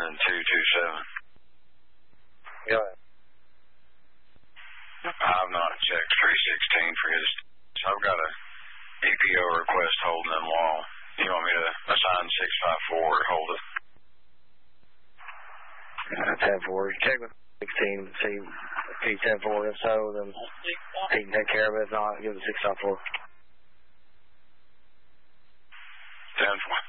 and 227. Yeah. I've not checked 316 for his. So I've got a EPO request holding in wall. You want me to assign 654 or hold it? 10-4. Check with 16. See if he's 10-4. If so, then he can take care of it. If not, give him 654. 10-4.